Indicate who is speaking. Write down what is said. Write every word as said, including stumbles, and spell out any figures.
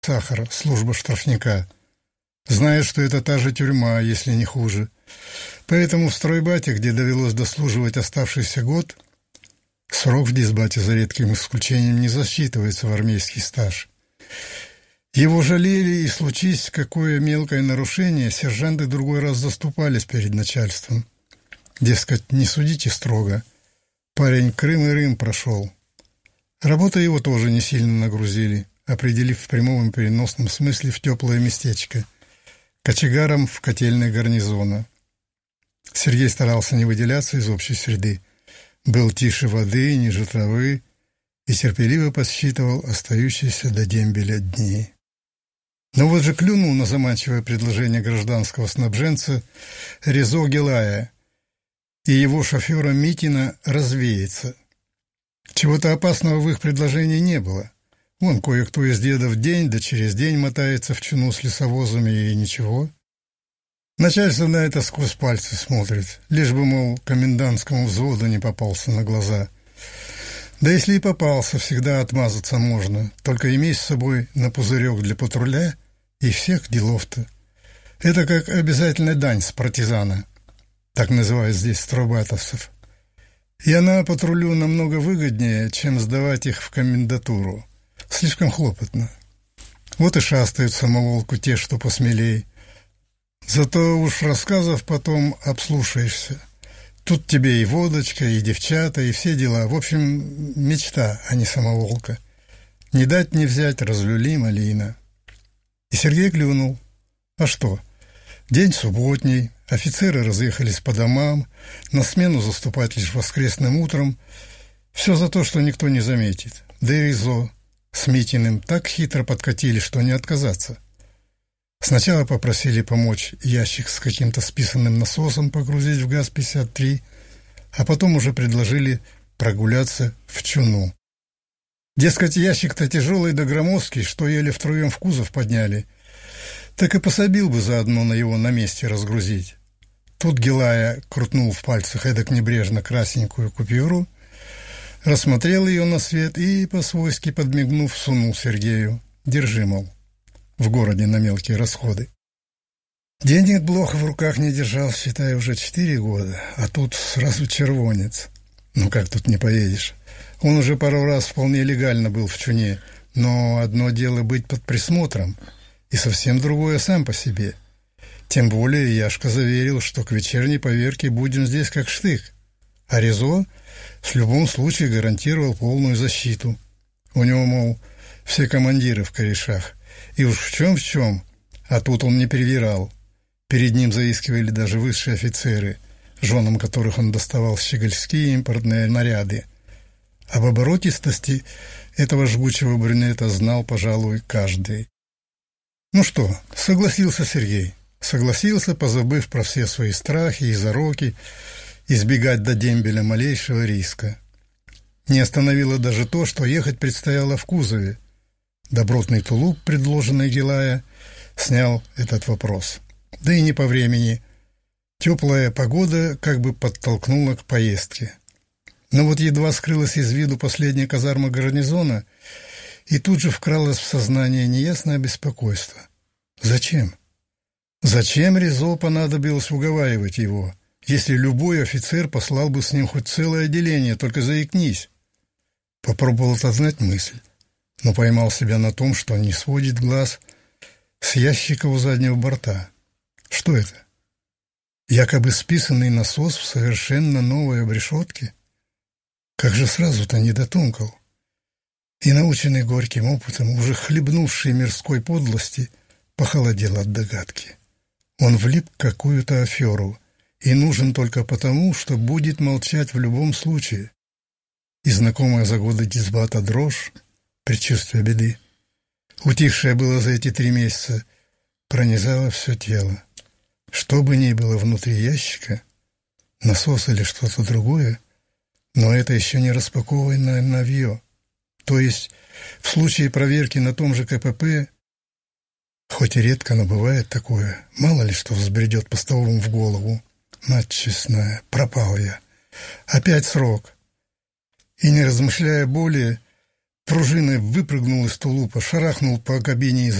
Speaker 1: Сахар, служба штрафника. Знает, что это та же тюрьма, если не хуже. Поэтому в стройбате, где довелось дослуживать оставшийся год, срок в дисбате за редким исключением не засчитывается в армейский стаж. Его жалели, и случись какое мелкое нарушение, сержанты другой раз заступались перед начальством. Дескать, не судите строго. Парень Крым и Рым прошел. Работа его тоже не сильно нагрузили, определив в прямом и переносном смысле в теплое местечко, кочегаром в котельной гарнизона. Сергей старался не выделяться из общей среды, был тише воды, ниже травы и терпеливо подсчитывал остающиеся до дембеля дни. Но вот же клюнул на заманчивое предложение гражданского снабженца Резо Гилая и его шофера Митина развеяться. Чего-то опасного в их предложении не было. Вон кое-кто из дедов день да через день мотается в чуну с лесовозами, и ничего. Начальство на это сквозь пальцы смотрит, лишь бы, мол, комендантскому взводу не попался на глаза. Да если и попался, всегда отмазаться можно, только имей с собой на пузырек для патруля и всех делов-то. Это как обязательная дань с партизана, так называют здесь стройбатовцев. И она патрулю намного выгоднее, чем сдавать их в комендатуру. Слишком хлопотно. Вот и шастают самоволку те, что посмелей. Зато уж рассказов потом обслушаешься. Тут тебе и водочка, и девчата, и все дела. В общем, мечта, а не самоволка. Не дать не взять, разлюли малина. И Сергей клюнул. А что? День субботний, офицеры разъехались по домам, на смену заступать лишь воскресным утром. Все за то, что никто не заметит. Да и Резо с Митиным так хитро подкатили, что не отказаться. Сначала попросили помочь ящик с каким-то списанным насосом погрузить в ГАЗ пятьдесят три, а потом уже предложили прогуляться в чуну. Дескать, ящик-то тяжелый да громоздкий, что еле втроем в кузов подняли. Так и пособил бы заодно на его на месте разгрузить. Тут Гилая крутнул в пальцах эдак небрежно красненькую купюру, рассмотрел ее на свет и, по-свойски подмигнув, сунул Сергею. Держи, мол, в городе на мелкие расходы. Денег Блох в руках не держал, считай, уже четыре года, а тут сразу червонец. Ну как тут не поедешь? Он уже пару раз вполне легально был в чуне, но одно дело быть под присмотром, и совсем другое сам по себе. Тем более Яшка заверил, что к вечерней поверке будем здесь как штык, а Резо в любом случае гарантировал полную защиту. У него, мол, все командиры в корешах, и уж в чем в чем, а тут он не перевирал. Перед ним заискивали даже высшие офицеры, женам которых он доставал щегольские импортные наряды. Об оборотистости этого жгучего брюнета знал, пожалуй, каждый. Ну что, согласился Сергей. Согласился, позабыв про все свои страхи и зароки, избегать до дембеля малейшего риска. Не остановило даже то, что ехать предстояло в кузове. Добротный тулуп, предложенный Гилая, снял этот вопрос. Да и не по времени. Теплая погода как бы подтолкнула к поездке. Но вот едва скрылась из виду последняя казарма гарнизона, и тут же вкралось в сознание неясное беспокойство. Зачем? Зачем Резо понадобилось уговаривать его, если любой офицер послал бы с ним хоть целое отделение, только заикнись? Попробовал отогнать мысль, но поймал себя на том, что не сводит глаз с ящика у заднего борта. Что это? Якобы списанный насос в совершенно новой обрешетке? Как же сразу-то не дотумкал? И, наученный горьким опытом, уже хлебнувший мирской подлости, похолодел от догадки. Он влип в какую-то аферу и нужен только потому, что будет молчать в любом случае. И знакомая за годы дисбата дрожь, предчувствие беды, утихшая была за эти три месяца, пронизала все тело. Что бы ни было внутри ящика, насос или что-то другое, но это еще не распакованное навье. То есть в случае проверки на том же ка пэ пэ, хоть и редко, но бывает такое, мало ли что взбредет постовому в голову. Мать честная, пропал я. Опять срок. И не размышляя более, пружиной выпрыгнул из тулупа, шарахнул по кабине и